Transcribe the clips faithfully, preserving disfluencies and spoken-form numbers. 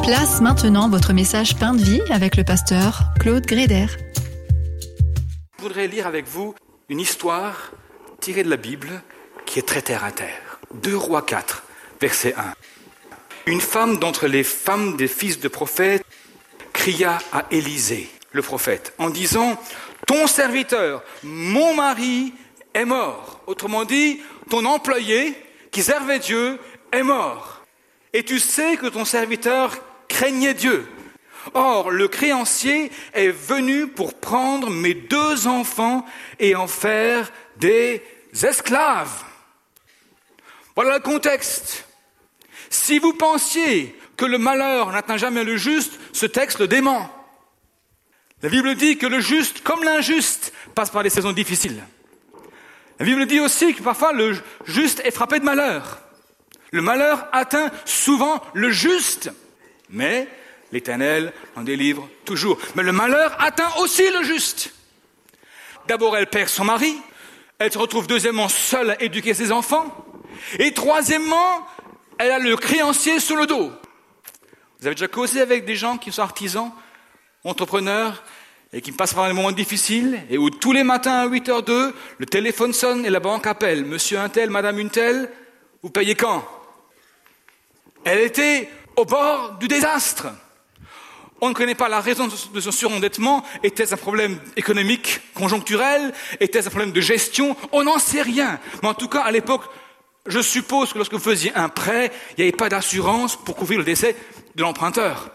Place maintenant votre message Pain de vie avec le pasteur Claude Gréder. Je voudrais lire avec vous une histoire tirée de la Bible qui est très terre à terre. deux Rois quatre, verset un. Une femme d'entre les femmes des fils de prophètes cria à Élisée, le prophète, en disant « Ton serviteur, mon mari, est mort. » Autrement dit, ton employé qui servait Dieu est mort. Et tu sais que ton serviteur craignait Dieu. Or, le créancier est venu pour prendre mes deux enfants et en faire des esclaves. Voilà le contexte. Si vous pensiez que le malheur n'atteint jamais le juste, ce texte le dément. La Bible dit que le juste, comme l'injuste, passe par des saisons difficiles. La Bible dit aussi que parfois le juste est frappé de malheur. Le malheur atteint souvent le juste, mais l'Éternel en délivre toujours. Mais le malheur atteint aussi le juste. D'abord, elle perd son mari. Elle se retrouve deuxièmement seule à éduquer ses enfants. Et troisièmement, elle a le créancier sur le dos. Vous avez déjà causé avec des gens qui sont artisans, entrepreneurs, et qui passent par des moments difficiles, et où tous les matins à huit heures deux, le téléphone sonne et la banque appelle. Monsieur un tel, madame une telle, vous payez quand? Elle était au bord du désastre. On ne connaît pas la raison de son surendettement. Était-ce un problème économique, conjoncturel? Était-ce un problème de gestion? On n'en sait rien. Mais en tout cas, à l'époque, je suppose que lorsque vous faisiez un prêt, il n'y avait pas d'assurance pour couvrir le décès de l'emprunteur.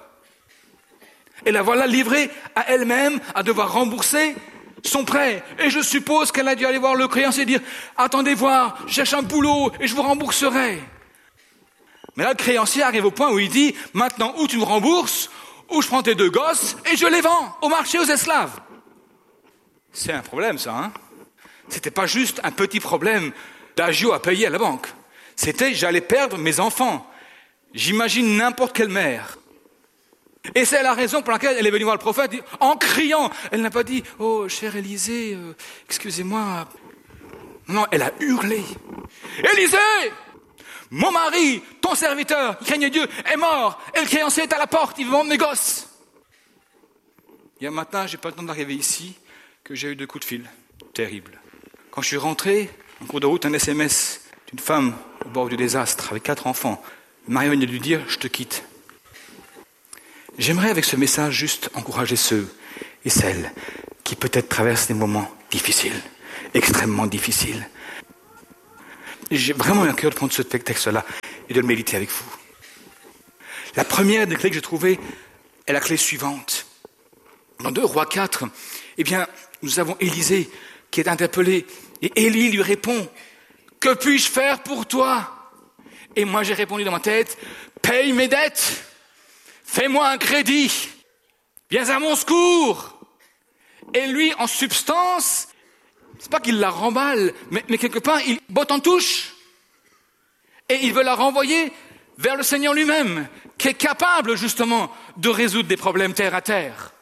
Et la voilà livrée à elle-même à devoir rembourser son prêt. Et je suppose qu'elle a dû aller voir le créancier et dire « Attendez voir, je cherche un boulot et je vous rembourserai. » Mais là, le créancier arrive au point où il dit « Maintenant, ou tu me rembourses, ou je prends tes deux gosses et je les vends au marché aux esclaves. » C'est un problème, ça, hein? C'était pas juste un petit problème d'agio à payer à la banque. C'était « J'allais perdre mes enfants. » J'imagine n'importe quelle mère. Et c'est la raison pour laquelle elle est venue voir le prophète en criant. Elle n'a pas dit « Oh, cher Élisée, euh, excusez-moi. » Non, elle a hurlé. « Élisée, mon mari, ton serviteur, qui craignait Dieu, est mort. Et le créancier est à la porte, il veut vendre mes gosses. » Il y a un matin, j'ai pas le temps d'arriver ici, que j'ai eu deux coups de fil. Terrible. Quand je suis rentré, en cours de route, un S M S d'une femme au bord du désastre, avec quatre enfants. Marion vient de lui dire « Je te quitte. » J'aimerais avec ce message juste encourager ceux et celles qui peut-être traversent des moments difficiles, extrêmement difficiles. J'ai vraiment eu un cœur de prendre ce texte-là et de le méditer avec vous. La première des clés que j'ai trouvées est la clé suivante. Dans deux Rois quatre, eh bien, nous avons Élisée qui est interpellé et Élie lui répond « Que puis-je faire pour toi ?» Et moi j'ai répondu dans ma tête « Paye mes dettes !» Fais-moi un crédit, viens à mon secours. Et lui, en substance, c'est pas qu'il la remballe, mais, mais quelque part, il botte en touche. Et il veut la renvoyer vers le Seigneur lui-même, qui est capable justement de résoudre des problèmes terre à terre.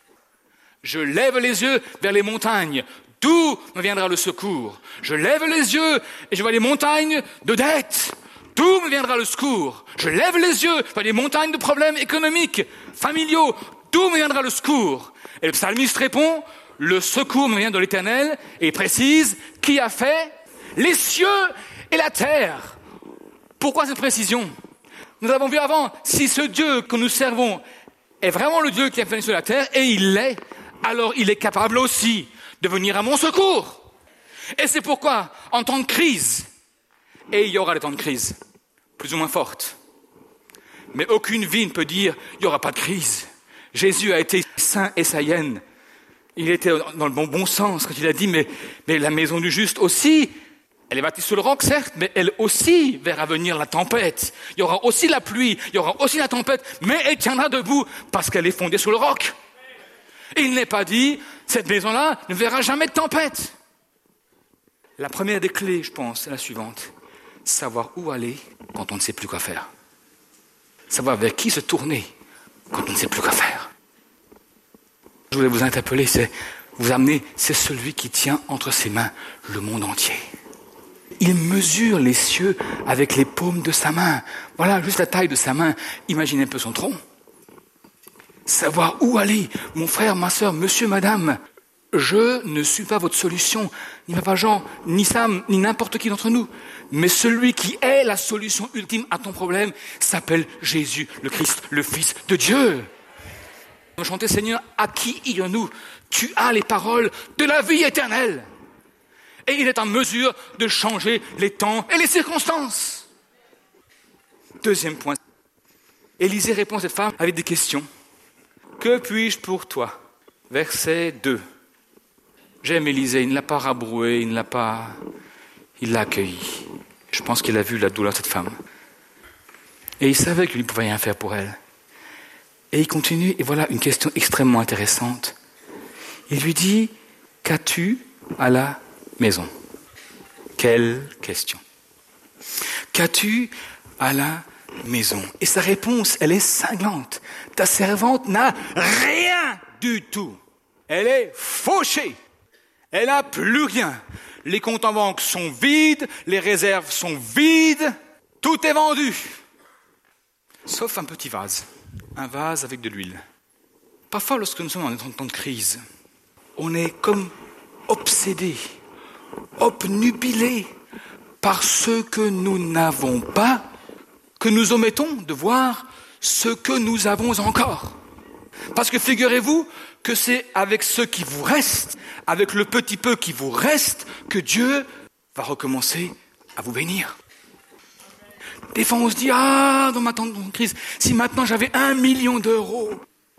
Je lève les yeux vers les montagnes, d'où me viendra le secours. Je lève les yeux et je vois les montagnes de dettes. D'où me viendra le secours? Je lève les yeux vers les montagnes de problèmes économiques, familiaux. D'où me viendra le secours? Et le psalmiste répond, le secours me vient de l'Éternel, et il précise, qui a fait les cieux et la terre. Pourquoi cette précision? Nous avons vu avant, si ce Dieu que nous servons est vraiment le Dieu qui a fait les cieux et la terre, et il l'est, alors il est capable aussi de venir à mon secours. Et c'est pourquoi, en temps de crise, et il y aura des temps de crise, plus ou moins fortes. Mais aucune vie ne peut dire, il n'y aura pas de crise. Jésus a été saint et saïenne. Il était dans le bon, bon sens quand il a dit, mais, mais la maison du juste aussi, elle est bâtie sur le roc, certes, mais elle aussi verra venir la tempête. Il y aura aussi la pluie, il y aura aussi la tempête, mais elle tiendra debout parce qu'elle est fondée sur le roc. Et il n'est pas dit, cette maison-là ne verra jamais de tempête. La première des clés, je pense, est la suivante. Savoir où aller quand on ne sait plus quoi faire. Savoir vers qui se tourner quand on ne sait plus quoi faire. Je voulais vous interpeller, c'est vous amener, c'est celui qui tient entre ses mains le monde entier. Il mesure les cieux avec les paumes de sa main. Voilà, juste la taille de sa main. Imaginez un peu son tronc. savoir où aller. Mon frère, ma sœur, monsieur, madame, je ne suis pas votre solution, ni Papa Jean, ni Sam, ni n'importe qui d'entre nous. Mais celui qui est la solution ultime à ton problème s'appelle Jésus, le Christ, le Fils de Dieu. On va chanter, Seigneur, à qui irions-nous? Tu as les paroles de la vie éternelle. Et il est en mesure de changer les temps et les circonstances. Deuxième point. Élisée répond à cette femme avec des questions. Que puis-je pour toi? Verset deux. J'aime Élisée, il ne l'a pas rabroué, il ne l'a pas... Il l'a accueilli. Je pense qu'il a vu la douleur de cette femme. Et il savait qu'il ne pouvait rien faire pour elle. Et il continue, et voilà une question extrêmement intéressante. Il lui dit, qu'as-tu à la maison? Quelle question. Qu'as-tu à la maison? Et sa réponse, elle est cinglante. Ta servante n'a rien du tout. Elle est fauchée. Elle n'a plus rien. Les comptes en banque sont vides, les réserves sont vides, tout est vendu. Sauf un petit vase, un vase avec de l'huile. Parfois, lorsque nous sommes en temps de crise, on est comme obsédé, obnubilé par ce que nous n'avons pas, que nous omettons de voir ce que nous avons encore. Parce que figurez-vous que c'est avec ce qui vous reste, avec le petit peu qui vous reste, que Dieu va recommencer à vous bénir. Des fois on se dit, ah, dans ma temps de crise, si maintenant j'avais un million d'euros.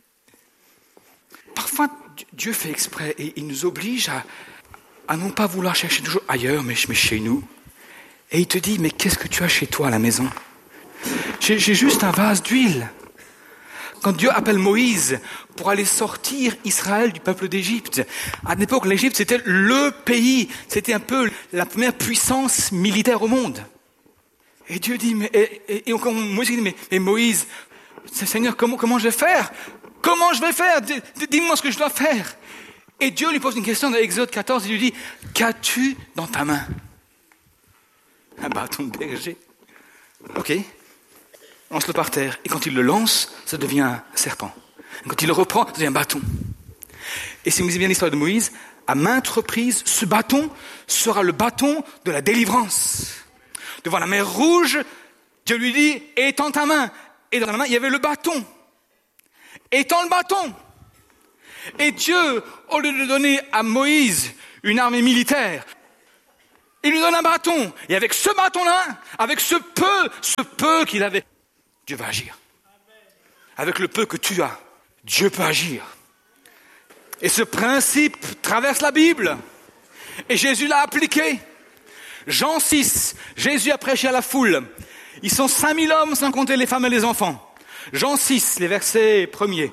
Parfois Dieu fait exprès et il nous oblige à, à non pas vouloir chercher toujours ailleurs, mais, mais chez nous. Et il te dit, mais qu'est-ce que tu as chez toi à la maison? J'ai, j'ai juste un vase d'huile. Quand Dieu appelle Moïse pour aller sortir Israël du peuple d'Égypte, à l'époque, l'Égypte, c'était le pays, c'était un peu la première puissance militaire au monde. Et Dieu dit, mais, et, et, et Moïse dit, mais, mais Moïse, Seigneur, comment, comment je vais faire? Comment je vais faire? Dis-moi ce que je dois faire. Et Dieu lui pose une question dans Exode quatorze, il lui dit, qu'as-tu dans ta main? Un bâton de berger. Ok. Lance-le par terre. Et quand il le lance, ça devient un serpent. Et quand il le reprend, ça devient un bâton. Et si vous lisez bien l'histoire de Moïse, à maintes reprises, ce bâton sera le bâton de la délivrance. Devant la mer Rouge, Dieu lui dit, étends ta main. Et dans la main, il y avait le bâton. Étends le bâton. Et Dieu, au lieu de donner à Moïse une armée militaire, il lui donne un bâton. Et avec ce bâton-là, avec ce peu, ce peu qu'il avait, Dieu va agir. Avec le peu que tu as, Dieu peut agir. Et ce principe traverse la Bible. Et Jésus l'a appliqué. Jean six, Jésus a prêché à la foule. Ils sont cinq mille hommes sans compter les femmes et les enfants. Jean six, les versets premiers.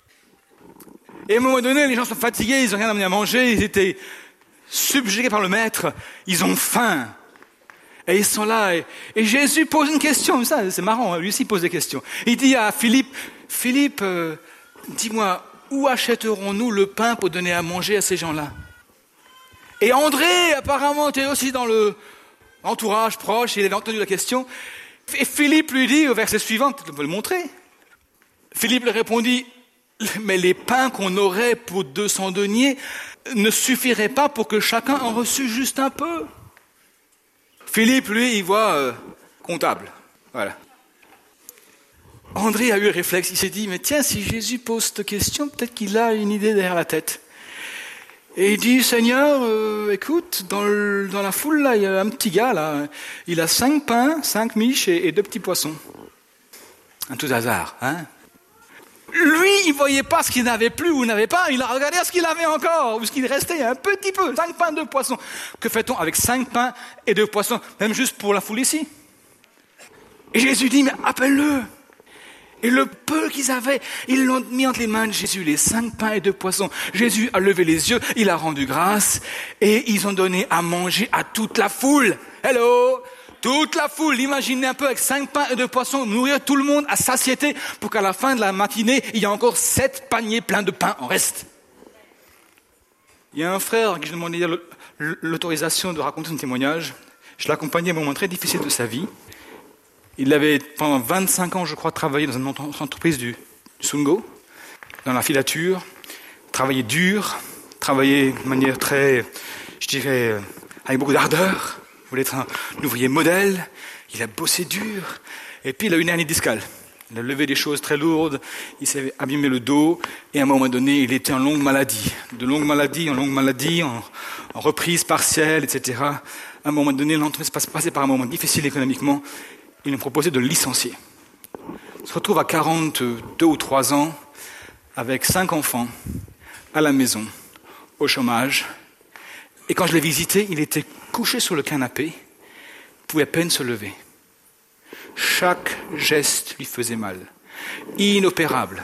Et à un moment donné, les gens sont fatigués, ils n'ont rien amené à manger, ils étaient subjugués par le maître, ils ont faim. Et ils sont là, et, et Jésus pose une question, ça c'est marrant, lui aussi pose des questions. Il dit à Philippe, Philippe, euh, dis-moi, où achèterons-nous le pain pour donner à manger à ces gens-là? Et André, apparemment, était aussi dans le entourage proche, il avait entendu la question. Et Philippe lui dit, au verset suivant, peut-être on peut le montrer. Philippe lui répondit, mais les pains qu'on aurait pour deux cents deniers ne suffiraient pas pour que chacun en reçût juste un peu. Philippe, lui, il voit euh, comptable. Voilà. André a eu le réflexe, il s'est dit, mais tiens, si Jésus pose cette question, peut-être qu'il a une idée derrière la tête. Et il dit, Seigneur, euh, écoute, dans, le, dans la foule, là, il y a un petit gars, là, il a cinq pains, cinq miches et, et deux petits poissons. Un tout hasard, hein? Lui, il voyait pas ce qu'il n'avait plus ou n'avait pas, il a regardé ce qu'il avait encore, ou ce qu'il restait, un petit peu, cinq pains, deux poissons. Que fait-on avec cinq pains et deux poissons, même juste pour la foule ici? Et Jésus dit, mais appelle-le. Et le peu qu'ils avaient, ils l'ont mis entre les mains de Jésus, les cinq pains et deux poissons. Jésus a levé les yeux, il a rendu grâce, et ils ont donné à manger à toute la foule. Hello! Toute la foule, imaginez un peu avec cinq pains et deux poissons, nourrir tout le monde à satiété pour qu'à la fin de la matinée, il y a encore sept paniers pleins de pain en reste. Il y a un frère à qui je demandais l'autorisation de raconter son témoignage. Je l'accompagnais à un moment très difficile de sa vie. Il avait pendant vingt-cinq ans, je crois, travaillé dans une entreprise du, du Sungo. dans la filature, travaillé dur, travaillé de manière très, je dirais, avec beaucoup d'ardeur. Il voulait être un ouvrier modèle. Il a bossé dur. Et puis, il a eu une hernie discale. Il a levé des choses très lourdes. Il s'est abîmé le dos. Et à un moment donné, il était en longue maladie. De longue maladie en longue maladie, en, en reprise partielle, et cetera. À un moment donné, l'entreprise passait par un moment difficile économiquement. Il nous proposait de le licencier. Il se retrouve à quarante-deux ou trois ans, avec cinq enfants, à la maison, au chômage. Et quand je l'ai visité, il était couché sur le canapé, il pouvait à peine se lever. Chaque geste lui faisait mal, inopérable.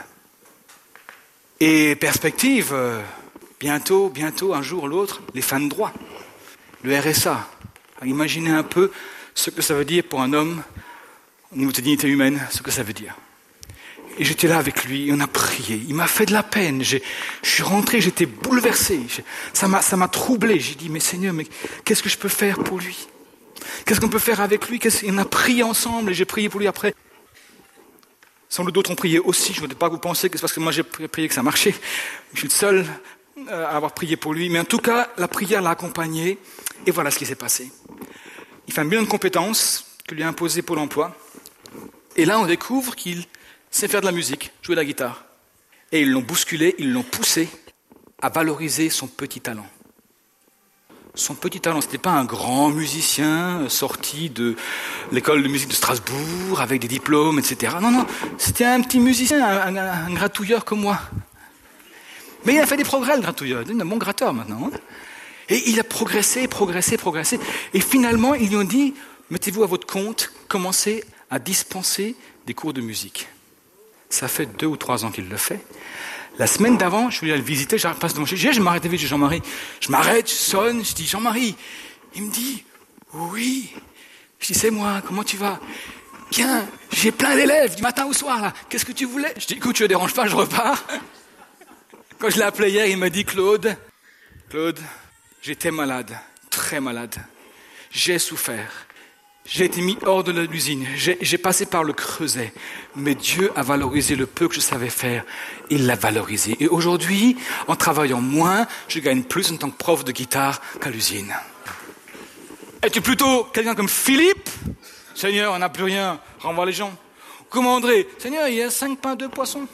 Et perspective, euh, bientôt, bientôt, un jour ou l'autre, les fins de droit, le R S A. Imaginez un peu ce que ça veut dire pour un homme, au niveau de dignité humaine, ce que ça veut dire. Et j'étais là avec lui, et on a prié. Il m'a fait de la peine. J'ai, je suis rentré, j'étais bouleversé. J'ai, ça m'a, ça m'a troublé. J'ai dit, mais Seigneur, mais qu'est-ce que je peux faire pour lui? Qu'est-ce qu'on peut faire avec lui? Qu'est-ce... On a prié ensemble, et j'ai prié pour lui après. Sans doute d'autres ont prié aussi. Je ne veux pas que vous pensiez que c'est parce que moi j'ai prié que ça marchait. Je suis le seul à avoir prié pour lui. Mais en tout cas, la prière l'a accompagné. Et voilà ce qui s'est passé. Il fait un bilan de compétences que lui a imposé Pôle emploi. Et là, on découvre qu'il sait faire de la musique, jouer de la guitare. Et ils l'ont bousculé, ils l'ont poussé à valoriser son petit talent. Son petit talent, ce n'était pas un grand musicien sorti de l'école de musique de Strasbourg, avec des diplômes, et cetera. Non, non, c'était un petit musicien, un, un, un gratouilleur comme moi. Mais il a fait des progrès, le gratouilleur. Il est un bon gratteur maintenant. Hein. Et il a progressé, progressé, progressé. Et finalement, ils lui ont dit, mettez-vous à votre compte, commencez à dispenser des cours de musique. Ça fait deux ou trois ans qu'il le fait. La semaine d'avant, je suis allé le visiter, je passe devant chez lui, je m'arrête vite, je dis Jean-Marie. Je m'arrête, je sonne, je dis Jean-Marie. Il me dit, oui. Je dis, c'est moi, comment tu vas? Bien, j'ai plein d'élèves du matin au soir là. Qu'est-ce que tu voulais? Je dis, écoute, je ne dérange pas, je repars. Quand je l'ai appelé hier, il m'a dit, Claude, Claude, j'étais malade, très malade. J'ai souffert. J'ai été mis hors de l'usine, j'ai, j'ai passé par le creuset, mais Dieu a valorisé le peu que je savais faire, il l'a valorisé. Et aujourd'hui, en travaillant moins, je gagne plus en tant que prof de guitare qu'à l'usine. Es-tu plutôt quelqu'un comme Philippe? Seigneur, on n'a plus rien, renvoie les gens. Comme André, Seigneur, il y a cinq pains, deux poissons.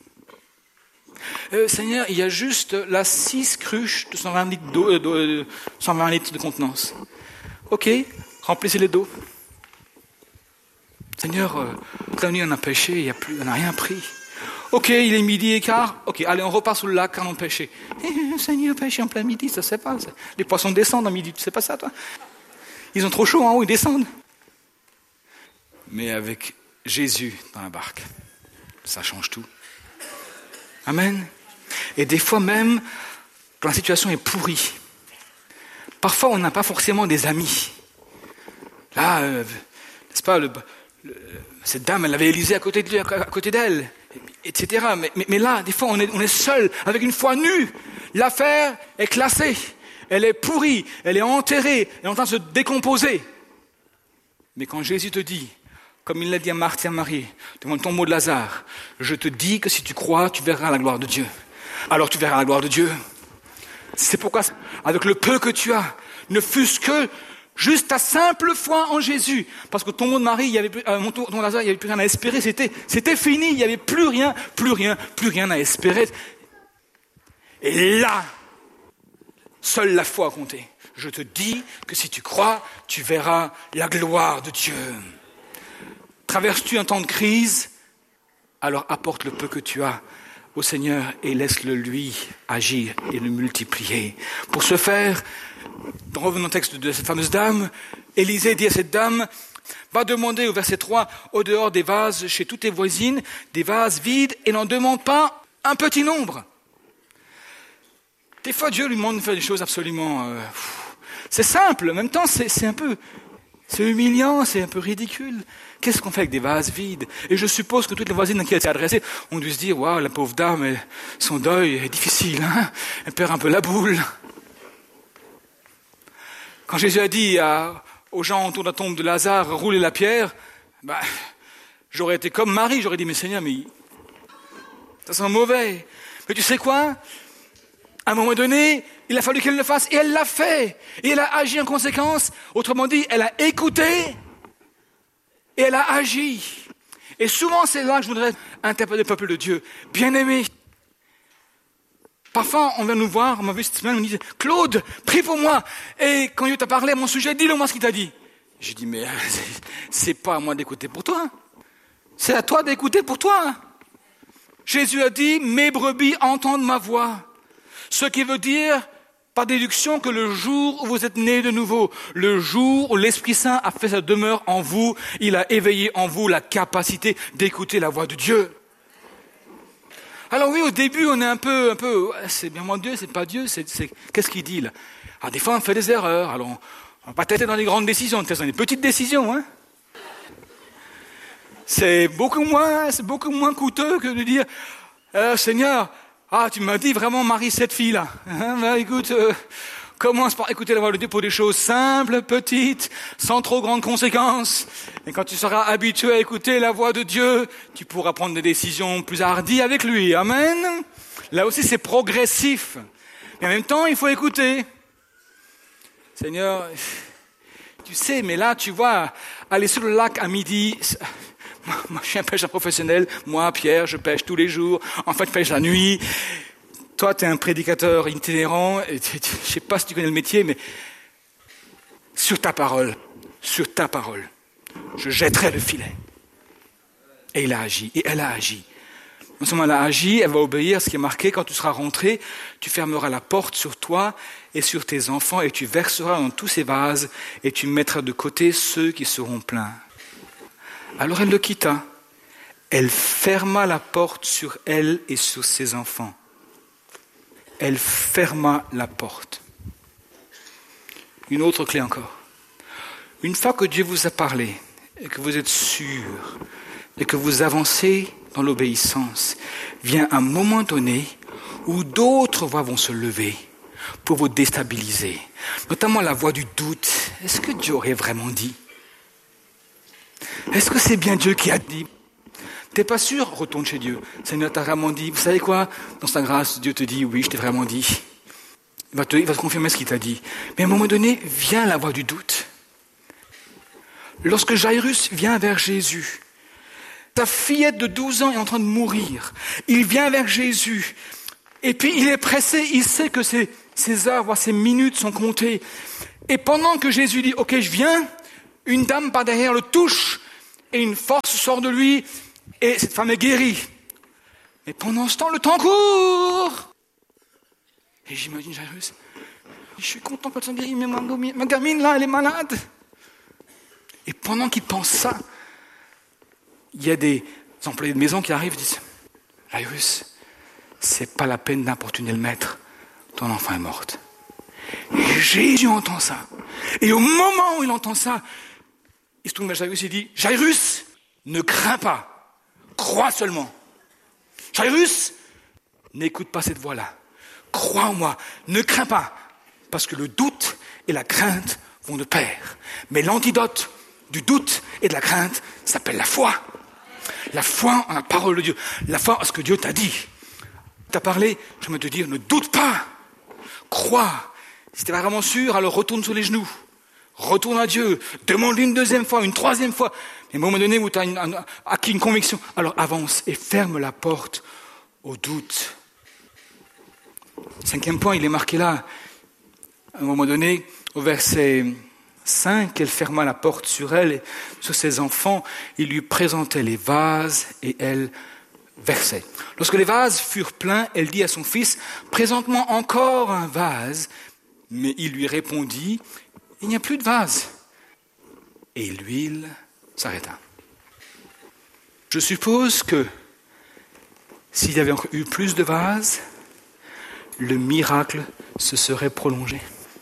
Euh, Seigneur, il y a juste là six cruches de cent vingt litres d'eau, euh, de, cent vingt litres de contenance. Ok, remplissez-les d'eau. Seigneur, euh, la nuit on a pêché, il y a plus, on n'a rien pris. Ok, il est midi et quart. Ok, allez, on repart sur le lac car on pêchait. Eh, Seigneur, pêcher en plein midi, ça se fait pas. Ça. Les poissons descendent en midi, tu sais pas ça, toi? Ils ont trop chaud en haut, ils descendent. Mais avec Jésus dans la barque, ça change tout. Amen. Et des fois même, quand la situation est pourrie, parfois on n'a pas forcément des amis. Là, euh, n'est-ce pas, le, le, cette dame, elle avait Élisée à côté de lui, à côté d'elle, et cetera. Mais, mais, mais là, des fois, on est, on est seul, avec une foi nue. L'affaire est classée, elle est pourrie, elle est enterrée, elle est en train de se décomposer. Mais quand Jésus te dit, comme il l'a dit à Marthe et à Marie, devant le tombeau de Lazare, je te dis que si tu crois, tu verras la gloire de Dieu. Alors tu verras la gloire de Dieu. C'est pourquoi, avec le peu que tu as, ne fût-ce que juste ta simple foi en Jésus. Parce que ton tombeau de Marie, il y avait plus, euh, mon tombeau de Lazare, il n'y avait plus rien à espérer. C'était, c'était fini, il n'y avait plus rien, plus rien, plus rien à espérer. Et là, seule la foi a compté. Je te dis que si tu crois, tu verras la gloire de Dieu. Traverses-tu un temps de crise? Alors apporte le peu que tu as au Seigneur et laisse-le lui agir et le multiplier. Pour ce faire, revenons au texte de cette fameuse dame, Élisée dit à cette dame, va demander au verset trois, au dehors des vases chez toutes tes voisines, des vases vides, et n'en demande pas un petit nombre. Des fois, Dieu lui demande de faire des choses absolument... Euh, c'est simple, en même temps, c'est, c'est un peu... C'est humiliant, c'est un peu ridicule. Qu'est-ce qu'on fait avec des vases vides? Et je suppose que toutes les voisines à qui elle s'est adressée ont dû se dire, waouh, la pauvre dame, elle, son deuil est difficile, hein? Elle perd un peu la boule. Quand Jésus a dit à, aux gens autour de la tombe de Lazare, roulez la pierre, bah, j'aurais été comme Marie, j'aurais dit, mais Seigneur, mais Ça sent mauvais. Mais tu sais quoi? À un moment donné, il a fallu qu'elle le fasse et elle l'a fait. Et elle a agi en conséquence. Autrement dit, elle a écouté et elle a agi. Et souvent, c'est là que je voudrais interpeller le peuple de Dieu. Bien-aimé, parfois, on vient nous voir, on m'a vu cette semaine, on me dit « Claude, prie pour moi !» Et quand Dieu t'a parlé à mon sujet, dis-le-moi ce qu'il t'a dit. J'ai dit « Mais c'est, c'est pas à moi d'écouter pour toi. C'est à toi d'écouter pour toi. » Jésus a dit « Mes brebis entendent ma voix. » Ce qui veut dire, par déduction, que le jour où vous êtes nés de nouveau, le jour où l'Esprit Saint a fait sa demeure en vous, il a éveillé en vous la capacité d'écouter la voix de Dieu. Alors oui, au début, on est un peu, un peu, ouais, c'est bien moi Dieu, c'est pas Dieu, c'est, c'est, qu'est-ce qu'il dit là? Alors des fois, on fait des erreurs, alors on, on va pas têter dans les grandes décisions, on tête dans les petites décisions, hein. C'est beaucoup moins, c'est beaucoup moins coûteux que de dire, euh, Seigneur, ah, tu m'as dit vraiment marie cette fille-là. Hein, bah, écoute, euh, commence par écouter la voix de Dieu pour des choses simples, petites, sans trop grandes conséquences. Et quand tu seras habitué à écouter la voix de Dieu, tu pourras prendre des décisions plus hardies avec lui. Amen. Là aussi, c'est progressif. Mais en même temps, il faut écouter. Seigneur, tu sais, mais là, tu vois, aller sur le lac à midi, moi, je suis un pêcheur professionnel. Moi, Pierre, je pêche tous les jours. En fait, je pêche la nuit. Toi, tu es un prédicateur itinérant. Et je ne sais pas si tu connais le métier, mais sur ta parole, sur ta parole, je jetterai le filet. Et il a agi, et elle a agi. Non seulement elle a agi, elle va obéir à ce qui est marqué. Quand tu seras rentré, tu fermeras la porte sur toi et sur tes enfants, et tu verseras dans tous ces vases, et tu mettras de côté ceux qui seront pleins. Alors elle le quitta. Elle ferma la porte sur elle et sur ses enfants. Elle ferma la porte. Une autre clé encore. Une fois que Dieu vous a parlé et que vous êtes sûr et que vous avancez dans l'obéissance, vient un moment donné où d'autres voix vont se lever pour vous déstabiliser. Notamment la voix du doute. Est-ce que Dieu aurait vraiment dit ? Est-ce que c'est bien Dieu qui a dit? T'es pas sûr? Retourne chez Dieu. Seigneur t'a vraiment dit. Vous savez quoi? Dans sa grâce, Dieu te dit, oui, je t'ai vraiment dit. Il va te, il va te confirmer ce qu'il t'a dit. Mais à un moment donné, vient la voix du doute. Lorsque Jairus vient vers Jésus, sa fillette de douze ans est en train de mourir. Il vient vers Jésus. Et puis il est pressé, il sait que ses, ses heures, voire ses minutes sont comptées. Et pendant que Jésus dit, ok, je viens, une dame par derrière le touche et une force sort de lui et cette femme est guérie. Mais pendant ce temps, le temps court. Et j'imagine Jairus, je suis content qu'elle soit guérie, mais ma, ma gamine là, elle est malade. Et pendant qu'il pense ça, il y a des employés de maison qui arrivent et disent, Jairus, c'est pas la peine d'importuner le maître, ton enfant est morte. Et Jésus entend ça. Et au moment où il entend ça, il se tourne vers Jairus et dit, Jairus, ne crains pas, crois seulement. Jairus, n'écoute pas cette voix-là. Crois en moi, ne crains pas, parce que le doute et la crainte vont de pair. Mais l'antidote du doute et de la crainte s'appelle la foi. La foi en la parole de Dieu, la foi en ce que Dieu t'a dit. T'as parlé, je vais te dire, ne doute pas, crois. Si t'es vraiment sûr, alors retourne sur les genoux. Retourne à Dieu, demande une deuxième fois, une troisième fois. Mais à un moment donné où tu as acquis une conviction, alors avance et ferme la porte au doute. Cinquième point, il est marqué là. À un moment donné, au verset cinq, elle ferma la porte sur elle et sur ses enfants. Il lui présentait les vases et elle versait. Lorsque les vases furent pleins, elle dit à son fils, « Présente-moi encore un vase. » Mais il lui répondit, « Il n'y a plus de vase. » Et l'huile s'arrêta. Je suppose que s'il y avait encore eu plus de vases, le miracle se serait prolongé.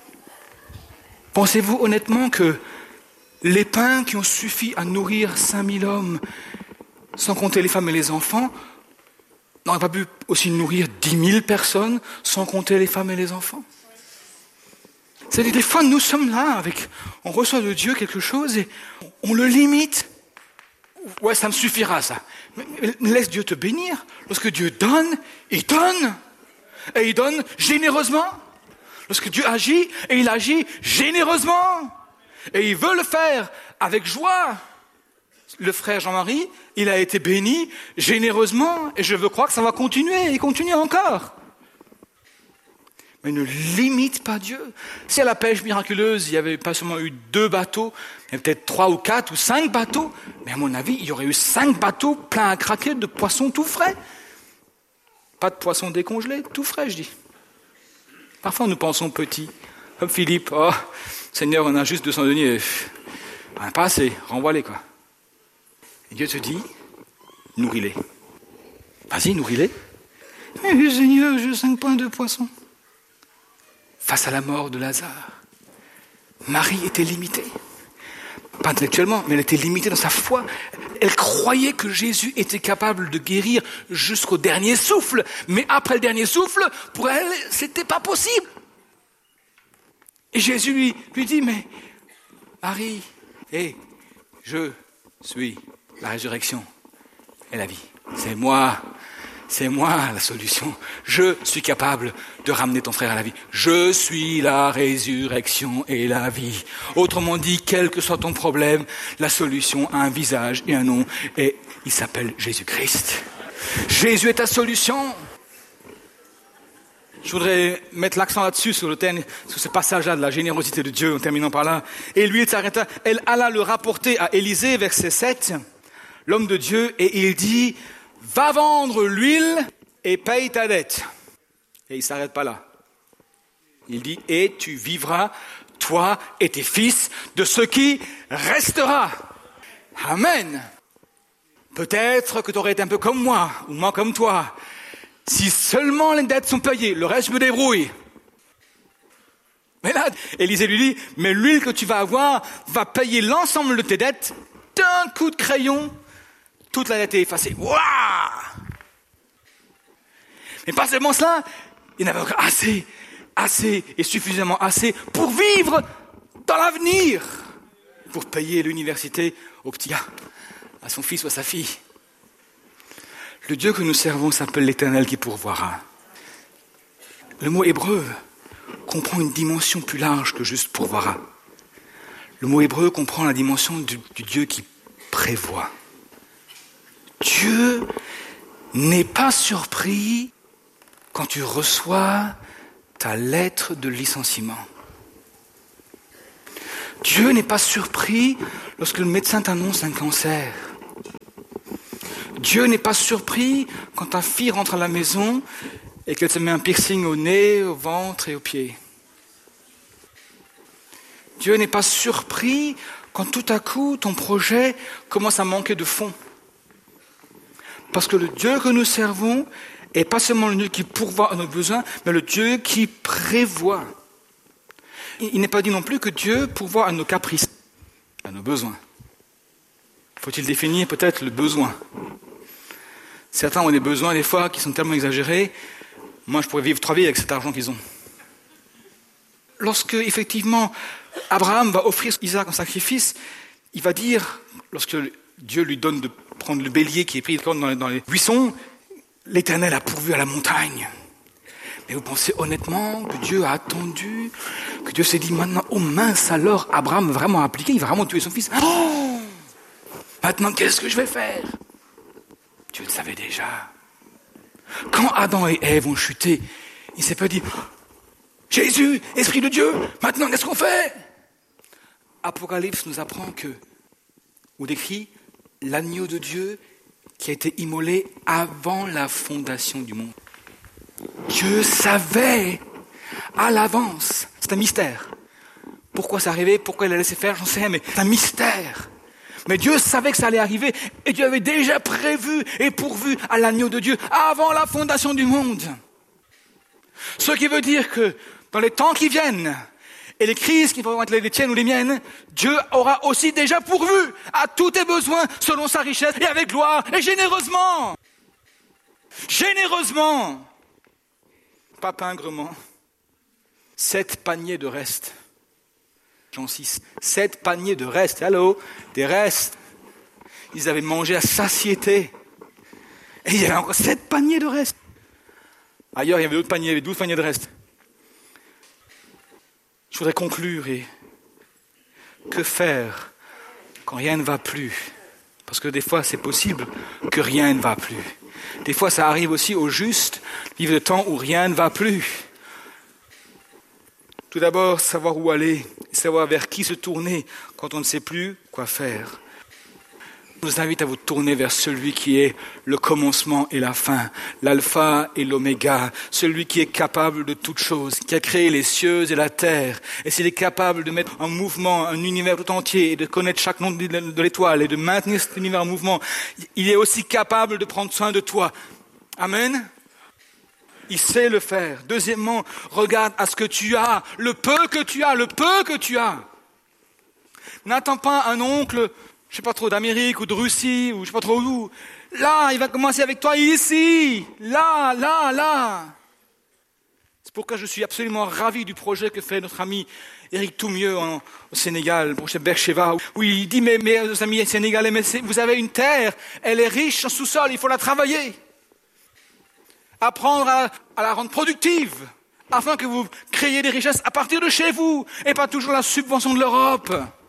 Pensez-vous honnêtement que les pains qui ont suffi à nourrir cinq mille hommes, sans compter les femmes et les enfants, n'auraient pas pu aussi nourrir dix mille personnes, sans compter les femmes et les enfants? C'est-à-dire, des fois, nous sommes là, avec, on reçoit de Dieu quelque chose et on le limite. ouais, ça me suffira ça. Mais, mais laisse Dieu te bénir. Lorsque Dieu donne, il donne. Et il donne généreusement. Lorsque Dieu agit, et il agit généreusement. Et il veut le faire avec joie. Le frère Jean-Marie, il a été béni généreusement. Et je veux croire que ça va continuer et continuer encore. Mais ne limite pas Dieu. Si à la pêche miraculeuse, il n'y avait pas seulement eu deux bateaux, il y avait peut-être trois ou quatre ou cinq bateaux, mais à mon avis, il y aurait eu cinq bateaux pleins à craquer de poissons tout frais. Pas de poissons décongelés, tout frais, je dis. Parfois, nous pensons petit. Comme Philippe, oh, Seigneur, on a juste deux cents deniers. On n'a pas assez, renvoie-les, quoi. Et Dieu te dit, nourris-les. Vas-y, nourris-les. Mais Seigneur, j'ai cinq points de poissons. Face à la mort de Lazare, Marie était limitée. Pas intellectuellement, mais elle était limitée dans sa foi. Elle croyait que Jésus était capable de guérir jusqu'au dernier souffle. Mais après le dernier souffle, pour elle, c'était pas possible. Et Jésus lui, lui dit, mais Marie, hé, je suis la résurrection et la vie. C'est moi. C'est moi la solution. Je suis capable de ramener ton frère à la vie. Je suis la résurrection et la vie. Autrement dit, quel que soit ton problème, la solution a un visage et un nom. Et il s'appelle Jésus-Christ. Jésus est ta solution. Je voudrais mettre l'accent là-dessus, sur le thème, sur ce passage-là de la générosité de Dieu, en terminant par là. Et lui, il s'arrêta. Elle alla le rapporter à Élisée, verset sept, l'homme de Dieu, et il dit... Va vendre l'huile et paye ta dette. Et il ne s'arrête pas là. Il dit, et tu vivras, toi et tes fils, de ce qui restera. Amen. Peut-être que tu aurais été un peu comme moi, ou moi comme toi. Si seulement les dettes sont payées, le reste je me débrouille. Mais là, Élisée lui dit, mais l'huile que tu vas avoir va payer l'ensemble de tes dettes d'un coup de crayon. Toute la dette est effacée. Waouh! Mais pas seulement cela, il n'avait encore assez, assez et suffisamment assez pour vivre dans l'avenir, pour payer l'université au petit gars, à son fils ou à sa fille. Le Dieu que nous servons s'appelle l'Éternel qui pourvoira. Le mot hébreu comprend une dimension plus large que juste pourvoira. Le mot hébreu comprend la dimension du, du Dieu qui prévoit. Dieu n'est pas surpris quand tu reçois ta lettre de licenciement. Dieu n'est pas surpris lorsque le médecin t'annonce un cancer. Dieu n'est pas surpris quand ta fille rentre à la maison et qu'elle se met un piercing au nez, au ventre et aux pieds. Dieu n'est pas surpris quand tout à coup ton projet commence à manquer de fonds. Parce que le Dieu que nous servons est pas seulement le Dieu qui pourvoit à nos besoins, mais le Dieu qui prévoit. Il n'est pas dit non plus que Dieu pourvoit à nos caprices, à nos besoins. Faut-il définir peut-être le besoin? Certains ont des besoins des fois qui sont tellement exagérés. Moi, je pourrais vivre trois vies avec cet argent qu'ils ont. Lorsque, effectivement, Abraham va offrir Isaac en sacrifice, il va dire, lorsque Dieu lui donne de prendre le bélier qui est pris dans les, dans les buissons, l'Éternel a pourvu à la montagne. Mais vous pensez honnêtement que Dieu a attendu, que Dieu s'est dit maintenant, oh mince alors, Abraham va vraiment appliquer, il va vraiment tuer son fils. Oh, maintenant qu'est-ce que je vais faire? Dieu le savait déjà. Quand Adam et Ève ont chuté, il ne s'est pas dit, Jésus, Esprit de Dieu, maintenant qu'est-ce qu'on fait? Apocalypse nous apprend que, ou décrit, l'agneau de Dieu qui a été immolé avant la fondation du monde. Dieu savait à l'avance. C'est un mystère. Pourquoi c'est arrivé? Pourquoi il a laissé faire? J'en sais rien, mais c'est un mystère. Mais Dieu savait que ça allait arriver et Dieu avait déjà prévu et pourvu à l'agneau de Dieu avant la fondation du monde. Ce qui veut dire que dans les temps qui viennent, et les crises qui vont être les tiennes ou les miennes, Dieu aura aussi déjà pourvu à tous tes besoins selon sa richesse et avec gloire et généreusement. Généreusement. Pas pingrement. Sept paniers de restes. Jean six. Sept paniers de restes. Allô? Des restes. Ils avaient mangé à satiété. Et il y avait encore sept paniers de reste. Ailleurs, il y avait d'autres paniers, il y avait douze paniers de reste. Je voudrais conclure. Et que faire quand rien ne va plus? Parce que des fois, c'est possible que rien ne va plus. Des fois, ça arrive aussi au juste, vivre le temps où rien ne va plus. Tout d'abord, savoir où aller, savoir vers qui se tourner quand on ne sait plus quoi faire. Je vous invite à vous tourner vers celui qui est le commencement et la fin, l'alpha et l'oméga, celui qui est capable de toutes choses, qui a créé les cieux et la terre. Et s'il est capable de mettre en mouvement un univers tout entier et de connaître chaque nom de l'étoile et de maintenir cet univers en mouvement, il est aussi capable de prendre soin de toi. Amen. Il sait le faire. Deuxièmement, regarde à ce que tu as, le peu que tu as, le peu que tu as. N'attends pas un oncle, je sais pas trop, d'Amérique ou de Russie ou je sais pas trop où. Là, il va commencer avec toi ici, là, là, là. C'est pourquoi je suis absolument ravi du projet que fait notre ami Éric Toumieux en, au Sénégal, le projet Bercheva, où il dit, mais mes amis sénégalais, mais vous avez une terre, elle est riche en sous-sol, il faut la travailler. Apprendre à, à la rendre productive, afin que vous créiez des richesses à partir de chez vous, et pas toujours la subvention de l'Europe.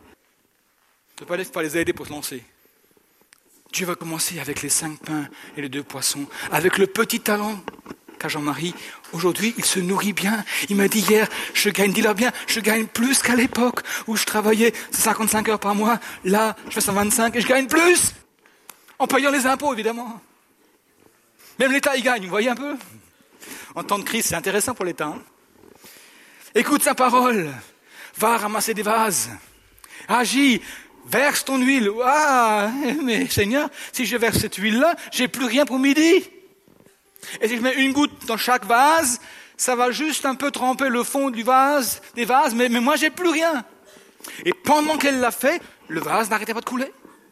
Il ne faut pas les aider pour se lancer. Dieu va commencer avec les cinq pains et les deux poissons, avec le petit talent qu'a Jean-Marie. Aujourd'hui, il se nourrit bien. Il m'a dit hier, je gagne, dis-leur bien, je gagne plus qu'à l'époque où je travaillais cinquante-cinq heures par mois. Là, je fais cent vingt-cinq et je gagne plus. En payant les impôts, évidemment. Même l'État, il gagne, vous voyez un peu? En temps de crise, c'est intéressant pour l'État. Hein. Écoute sa parole. Va ramasser des vases. Agis. Verse ton huile. Ah, mais Seigneur, si je verse cette huile-là, j'ai plus rien pour midi. Et si je mets une goutte dans chaque vase, ça va juste un peu tremper le fond du vase, des vases, mais, mais moi j'ai plus rien. Et pendant qu'elle l'a fait, le vase n'arrêtait pas de couler.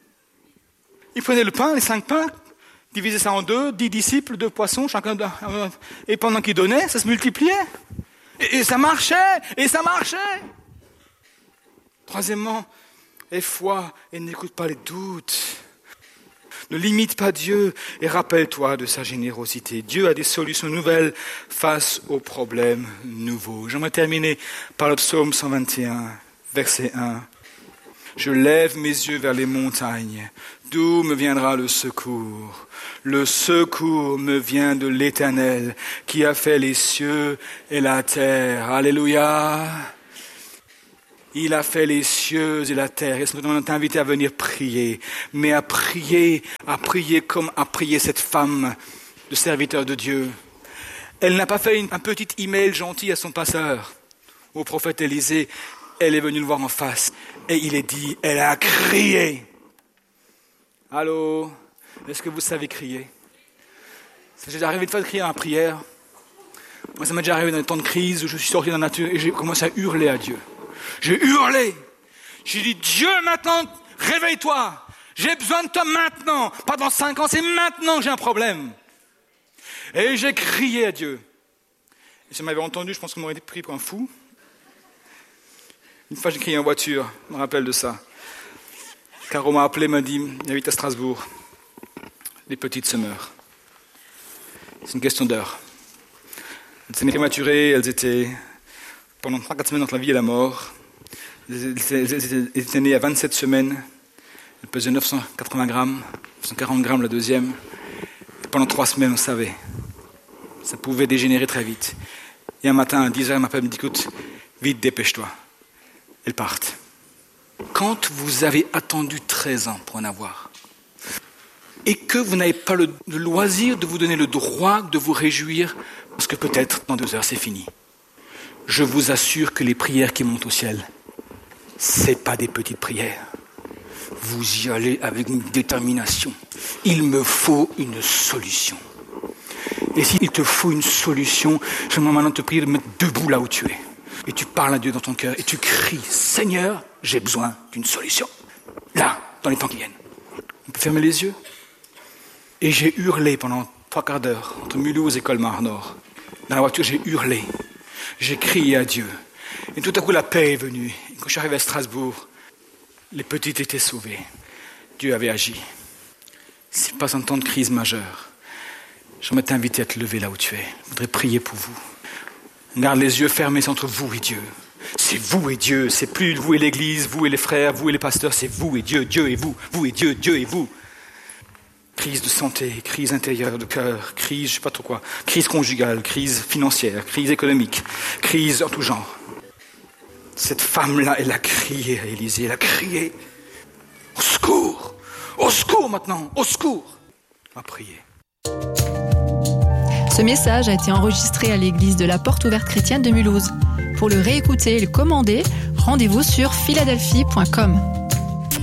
Il prenait le pain, les cinq pains, divisait ça en deux, dix disciples, deux poissons, chacun d'un. Et pendant qu'il donnait, ça se multipliait. Et, et ça marchait, et ça marchait. Troisièmement, aie foi et n'écoute pas les doutes. Ne limite pas Dieu et rappelle-toi de sa générosité. Dieu a des solutions nouvelles face aux problèmes nouveaux. J'aimerais terminer par le psaume cent vingt et un, verset un. Je lève mes yeux vers les montagnes. D'où me viendra le secours? Le secours me vient de l'Éternel qui a fait les cieux et la terre. Alléluia. Il a fait les cieux et la terre. Et ce matin, on t'a invité à venir prier. Mais à prier, à prier comme a prié cette femme de serviteur de Dieu. Elle n'a pas fait une, un petit email gentil à son pasteur, au prophète Élisée. Elle est venue le voir en face. Et il est dit, elle a crié. Allô? Est-ce que vous savez crier? Ça m'est déjà arrivé de faire crier en prière. Moi, ça m'est déjà arrivé dans des temps de crise où je suis sorti dans la nature et j'ai commencé à hurler à Dieu. J'ai hurlé. J'ai dit, Dieu, maintenant, réveille-toi. J'ai besoin de toi maintenant. Pas dans cinq ans, c'est maintenant que j'ai un problème. Et j'ai crié à Dieu. Et si on m'avait entendu, je pense qu'on m'aurait pris pour un fou. Une fois, j'ai crié en voiture. Je me rappelle de ça. Caro m'a appelé, m'a dit, il habite à Strasbourg. Les petites se meurent. C'est une question d'heure. Elles étaient prématurées, elles étaient pendant trois quatre semaines entre la vie et la mort. Elles étaient nées à vingt-sept semaines. Elles pesaient neuf cent quatre-vingts grammes, neuf cent quarante grammes la deuxième. Et pendant trois semaines, on savait. Ça pouvait dégénérer très vite. Et un matin, à dix heures, elle m'appelle et me dit, écoute, vite, dépêche-toi. Elles partent. Quand vous avez attendu treize ans pour en avoir, et que vous n'avez pas le, le loisir de vous donner le droit de vous réjouir, parce que peut-être dans deux heures c'est fini, je vous assure que les prières qui montent au ciel, c'est pas des petites prières. Vous y allez avec une détermination. Il me faut une solution. Et s'il te faut une solution, j'aimerais maintenant te prier de me mettre debout là où tu es. Et tu parles à Dieu dans ton cœur et tu cries, Seigneur, j'ai besoin d'une solution. Là, dans les temps qui viennent. On peut fermer les yeux. Et j'ai hurlé pendant trois quarts d'heure, entre Mulhouse et Colmar-Nord. Dans la voiture, j'ai hurlé. J'ai crié à Dieu. Et tout à coup, la paix est venue. Et quand je suis arrivé à Strasbourg, les petites étaient sauvées. Dieu avait agi. Ce n'est pas un temps de crise majeure. J'aimerais t'inviter à te lever là où tu es. Je voudrais prier pour vous. Garde les yeux fermés entre vous et Dieu. C'est vous et Dieu. C'est plus vous et l'Église, vous et les frères, vous et les pasteurs. C'est vous et Dieu, Dieu et vous. Vous et Dieu, Dieu et vous. Crise de santé, crise intérieure de cœur, crise, je sais pas trop quoi, crise conjugale, crise financière, crise économique, crise en tout genre. Cette femme-là, elle a crié à Élisée, elle a crié. Au secours! Au secours maintenant! Au secours! On va prier. Ce message a été enregistré à l'église de la Porte Ouverte Chrétienne de Mulhouse. Pour le réécouter et le commander, rendez-vous sur philadelphie point com.